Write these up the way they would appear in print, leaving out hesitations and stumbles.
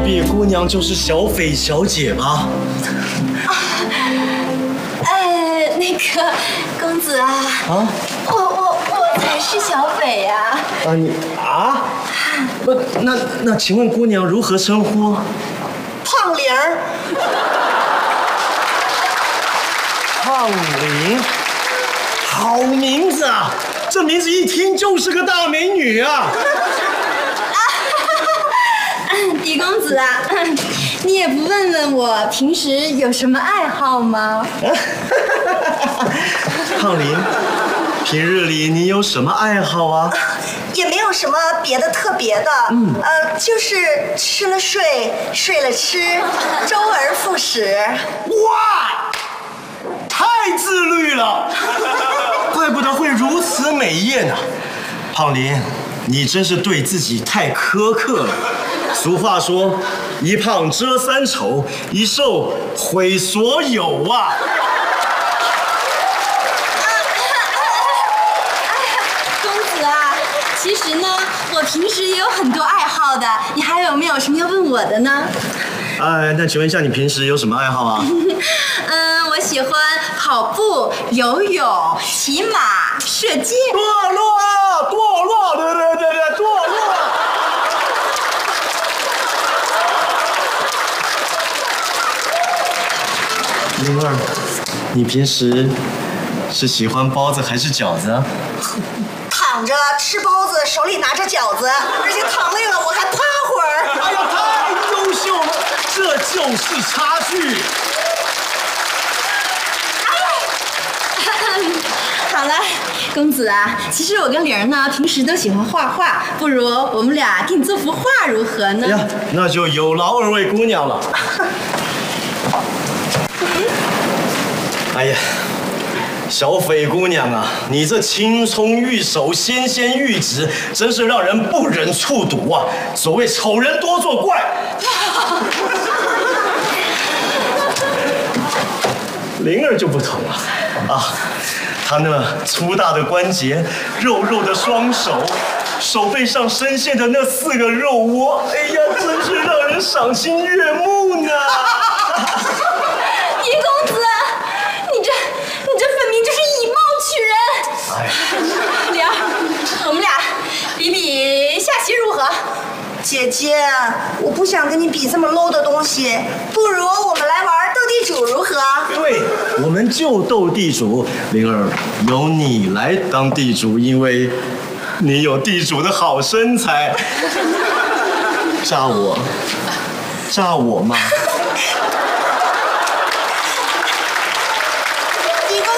必姑娘就是小斐小姐吧？ 那个公子啊，我才是小斐呀。 不，那请问姑娘如何称呼？ 胖玲儿。 胖玲，好名字啊！这名字一听就是个大美女啊！ 狄公子啊，你也不问问我平时有什么爱好吗？ 胖玲，平日里你有什么爱好啊？ 也没有什么别的特别的，就是吃了睡，睡了吃，周而复始。 哇，太自律了，怪不得会如此美艳啊！胖玲，你真是对自己太苛刻了。俗话说，一胖遮三丑，一瘦毁所有啊！ 公子啊，其实呢，我平时也有很多爱好的，你还有没有什么要问我的呢？ 那请问一下，你平时有什么爱好啊？ 我喜欢跑步、游泳、骑马、射箭。 堕落，对，堕落。灵儿，你平时是喜欢包子还是饺子啊？ 躺着吃包子，手里拿着饺子，而且躺累了我还趴会儿。 哎呀，太优秀了，这就是差距。 好了，公子啊，其实我跟玲儿呢，平时都喜欢画画，不如我们俩给你做幅画如何呢？ 呀，那就有劳二位姑娘了。哎呀，小斐姑娘啊，你这青葱玉手，纤纤玉指，真是让人不忍触睹啊！所谓丑人多作怪。灵儿就不同了啊，她那粗大的关节，肉肉的双手，手背上深陷的那4个肉窝，哎呀，真是让人赏心悦目呢。 狄公子，你这分明就是以貌取人。 哎， 玲儿，我们俩比下棋如何？ 姐姐，我不想跟你比这么 low 的东西，不如我们来玩斗地主如何？ 对，我们就斗地主。灵儿，由你来当地主，因为你有地主的好身材。炸我嘛！ 狄公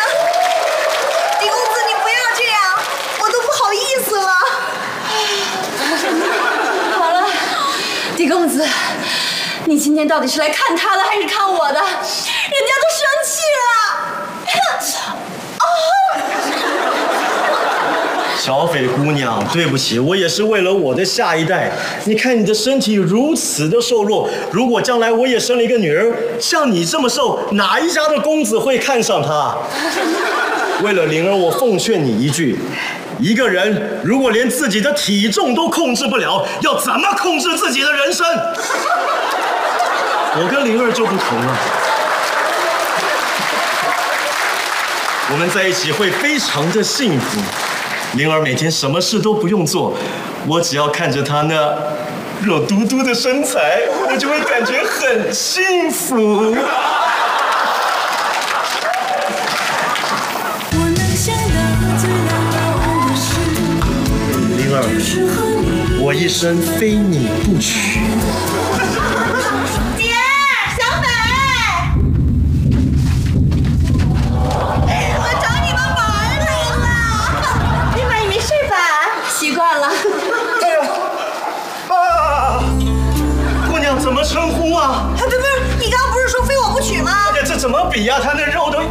子，你不要这样，我都不好意思了。 好了，狄公子，你今天到底是来看他的还是看我的？人家都生气了。 小斐姑娘，对不起，我也是为了我的下一代。你看你的身体如此的瘦弱，如果将来我也生了一个女儿，像你这么瘦，哪一家的公子会看上她？为了灵儿，我奉劝你一句：一个人如果连自己的体重都控制不了，要怎么控制自己的人生？我跟灵儿就不同了，我们在一起会非常的幸福。灵儿每天什么事都不用做，我只要看着她那肉嘟嘟的身材，我就会感觉很幸福。灵儿，我一生非你不娶。 姐，小斐，我找你们玩来了。今晚你没睡吧？习惯了。 哎呀，姑娘怎么称呼啊？ 不是，你刚刚不是说非我不娶吗？ 哎呀，这怎么比呀？她那肉都